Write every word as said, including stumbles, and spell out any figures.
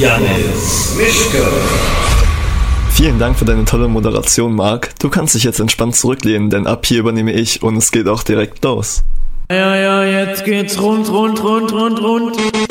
Janis Mischke. Vielen Dank für deine tolle Moderation, Marc. Du kannst dich jetzt entspannt zurücklehnen, denn ab hier übernehme ich und es geht auch direkt los. Ja, ja, jetzt geht's rund, rund, rund, rund, rund.